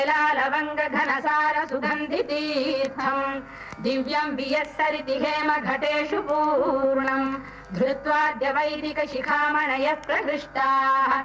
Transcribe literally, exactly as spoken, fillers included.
लवंग घनसार सुगंधि तीर्थम दिव्यं वियस्सरिति हेम घटेषु पूर्णं धृत्वाद्य वैदिक शिखामणयः प्रहृष्टाः